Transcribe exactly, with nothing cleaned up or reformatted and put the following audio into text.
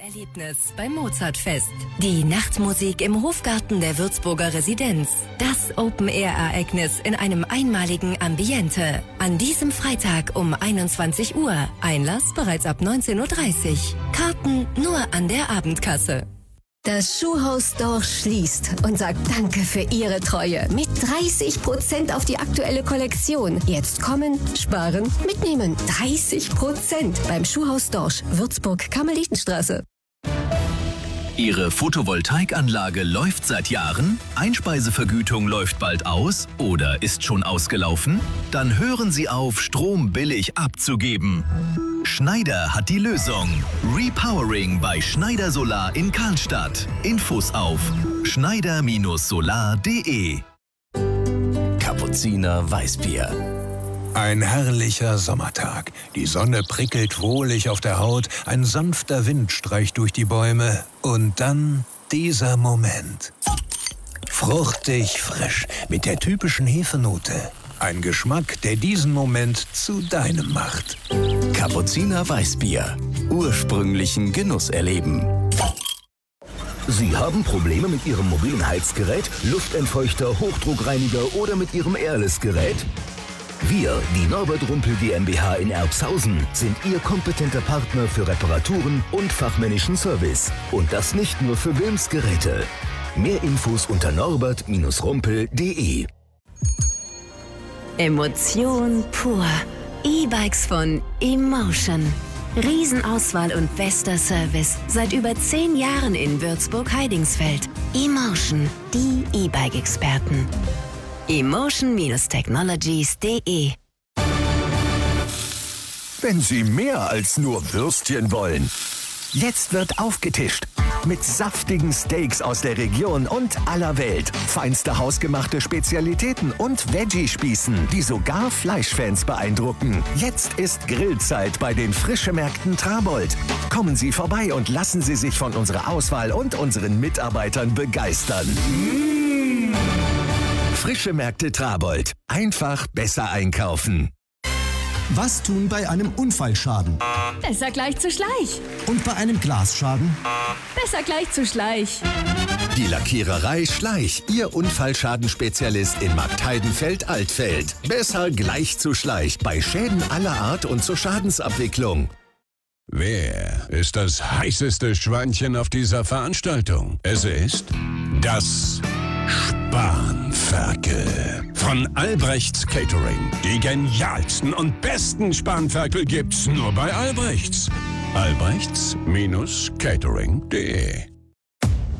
Erlebnis beim Mozartfest. Die Nachtmusik im Hofgarten der Würzburger Residenz. Das Open-Air-Ereignis in einem einmaligen Ambiente. An diesem Freitag um einundzwanzig Uhr. Einlass bereits ab neunzehn Uhr dreißig. Karten nur an der Abendkasse. Das Schuhhaus Dorsch schließt und sagt Danke für Ihre Treue. Mit dreißig Prozent auf die aktuelle Kollektion. Jetzt kommen, sparen, mitnehmen. dreißig Prozent beim Schuhhaus Dorsch, Würzburg, Karmelitenstraße. Ihre Photovoltaikanlage läuft seit Jahren? Einspeisevergütung läuft bald aus oder ist schon ausgelaufen? Dann hören Sie auf, Strom billig abzugeben. Schneider hat die Lösung. Repowering bei Schneider Solar in Karlstadt. Infos auf schneider Solar punkt de. Kapuziner Weißbier. Ein herrlicher Sommertag. Die Sonne prickelt wohlig auf der Haut, ein sanfter Wind streicht durch die Bäume und dann dieser Moment. Fruchtig frisch mit der typischen Hefenote. Ein Geschmack, der diesen Moment zu deinem macht. Kapuziner Weißbier. Ursprünglichen Genuss erleben. Sie haben Probleme mit Ihrem mobilen Heizgerät, Luftentfeuchter, Hochdruckreiniger oder mit Ihrem Airless-Gerät? Wir, die Norbert Rumpel GmbH in Erbshausen, sind Ihr kompetenter Partner für Reparaturen und fachmännischen Service. Und das nicht nur für Wilms Geräte. Mehr Infos unter norbert Rumpel punkt de. Emotion pur. E-Bikes von Emotion. Riesenauswahl und bester Service. Seit über zehn Jahren in Würzburg-Heidingsfeld. Emotion, die E-Bike-Experten. emotion Technologies punkt de. Wenn Sie mehr als nur Würstchen wollen. Jetzt wird aufgetischt. Mit saftigen Steaks aus der Region und aller Welt. Feinste hausgemachte Spezialitäten und Veggie-Spießen, die sogar Fleischfans beeindrucken. Jetzt ist Grillzeit bei den Frischemärkten Trabold. Kommen Sie vorbei und lassen Sie sich von unserer Auswahl und unseren Mitarbeitern begeistern. Mmh. Frische Märkte Trabold. Einfach besser einkaufen. Was tun bei einem Unfallschaden? Besser gleich zu Schleich. Und bei einem Glasschaden? Besser gleich zu Schleich. Die Lackiererei Schleich, Ihr Unfallschadenspezialist in Marktheidenfeld-Altfeld. Besser gleich zu Schleich bei Schäden aller Art und zur Schadensabwicklung. Wer ist das heißeste Schweinchen auf dieser Veranstaltung? Es ist das Spanferkel von Albrechts Catering. Die genialsten und besten Spanferkel gibt's nur bei Albrechts. Albrechts Catering punkt de